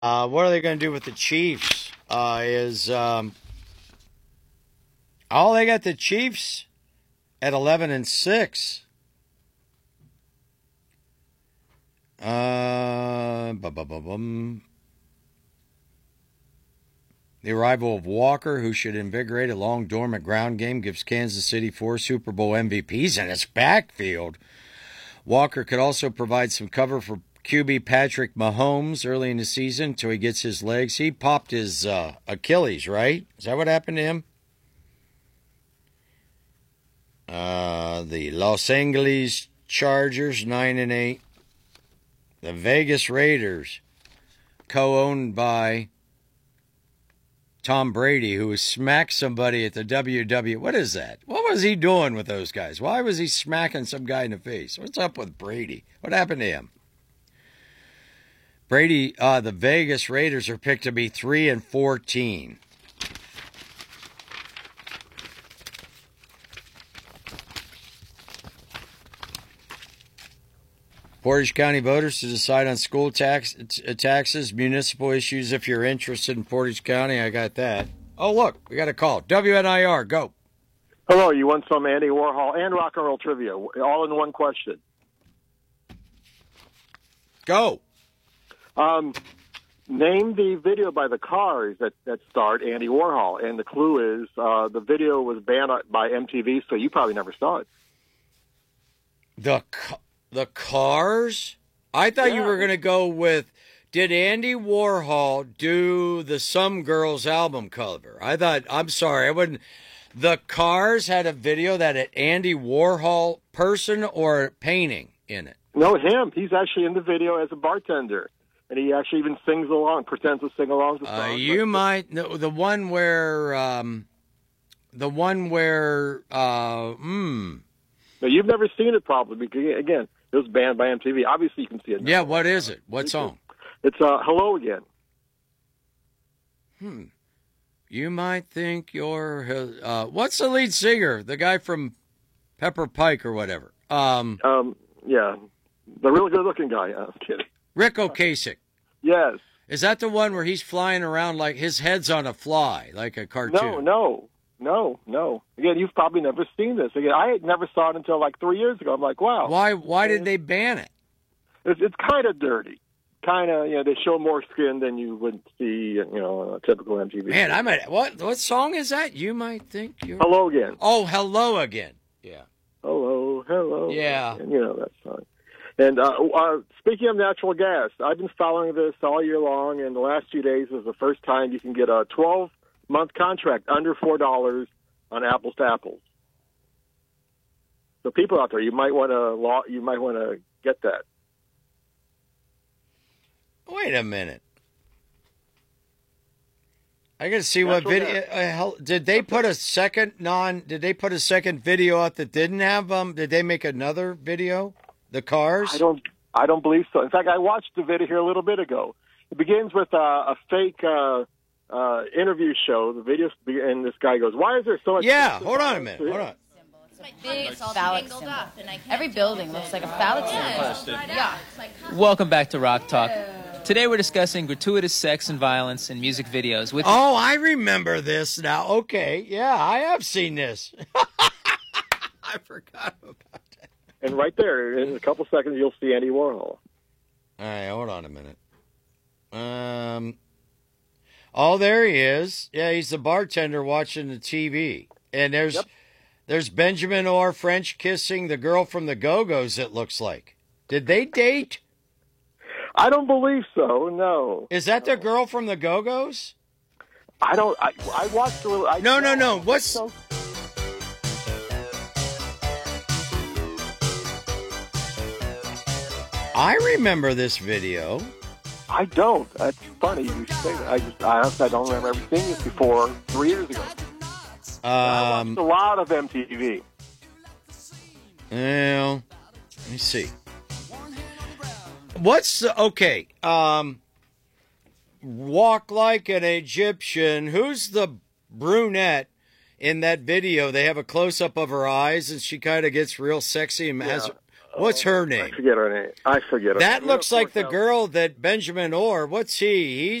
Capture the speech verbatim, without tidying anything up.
Uh, what are they going to do with the Chiefs? Uh, is um, oh, they got the Chiefs at eleven and six. Uh, bum, bum, bum, bum. The arrival of Walker, who should invigorate a long dormant ground game, gives Kansas City four Super Bowl M V Ps in its backfield. Walker could also provide some cover for Q B Patrick Mahomes early in the season until he gets his legs. He popped his uh, Achilles, right? Is that what happened to him? Uh, the Los Angeles Chargers, nine and eight. The Vegas Raiders, co-owned by Tom Brady, who smacked somebody at the W W E. What is that? What was he doing with those guys? Why was he smacking some guy in the face? What's up with Brady? What happened to him? Brady, uh, the Vegas Raiders are picked to be three and fourteen. Portage County voters to decide on school tax taxes, municipal issues. If you're interested in Portage County, I got that. Oh, look, we got a call. W N I R, go. Hello, you want some Andy Warhol and rock and roll trivia, all in one question. Go. Um, name the video by the Cars that, that starred Andy Warhol. And the clue is uh, the video was banned by M T V, so you probably never saw it. The The Cars? I thought yeah. you were going to go with, did Andy Warhol do the Some Girls album cover? I thought, I'm sorry, I wouldn't. The Cars had a video that had Andy Warhol person or painting in it? No, him. He's actually in the video as a bartender. And he actually even sings along, pretends to sing along to songs. Uh, you might, the, the one where, um, the one where, uh, hmm. No, you've never seen it probably, because, again, it was banned by M T V. Obviously, you can see it now. Yeah, what is it? What song? It's uh, Hello Again. Hmm. You might think you're... Uh, what's the lead singer? The guy from Pepper Pike or whatever. Um, um, yeah. The really good-looking guy. I'm kidding. Rick Ocasek. Yes. Is that the one where he's flying around like his head's on a fly, like a cartoon? No, no. No, no. Again, you've probably never seen this. Again, I never saw it until like three years ago. I'm like, wow. Why? Why did they ban it? It's, it's kind of dirty. Kind of, you know, they show more skin than you would see, you know, a typical M T V. Man, I'm at what? What song is that? You might think you're. Hello Again. Oh, Hello Again. Yeah. Hello, hello. Yeah. And, you know that song. And uh, uh, speaking of natural gas, I've been following this all year long, and the last few days is the first time you can get a twelve month contract under four dollars on apples to apples. So people out there, you might want to law, you might want to get that. Wait a minute. I got to see Natural what video. Uh, hell, did they put a second non? Did they put a second video out that didn't have um? Did they make another video? The Cars? I don't. I don't believe so. In fact, I watched the video here a little bit ago. It begins with uh, a fake. Uh, Uh, interview show. The video, and this guy goes, "Why is there so much?" Yeah, hold on a minute. Hold on. It's a big phallic symbol. Every building looks like a phallic symbol. Yeah. Welcome back to Rock Talk. Today we're discussing gratuitous sex and violence in music videos. With oh, I remember this now. Okay, yeah, I have seen this. I forgot about that. And right there, in a couple seconds, you'll see Andy Warhol. All right, hold on a minute. Um. Oh, there he is. Yeah, he's the bartender watching the T V. And there's yep. there's Benjamin Orr French kissing the girl from the Go-Go's, it looks like. Did they date? I don't believe so, no. Is that the girl from the Go-Go's? I don't... I, I watched a little... I, no, no, no. What's... So, I remember this video. I don't. That's funny you say that. I just, I honestly, I don't remember ever seeing this before three years ago. Um, I watched a lot of M T V. Well, let me see. What's okay? Um, walk like an Egyptian. Who's the brunette in that video? They have a close up of her eyes, and she kind of gets real sexy and has. Yeah. What's her I name? forget her name. I forget her That name. looks Yeah, of like the course, girl that Benjamin Orr. What's he? He's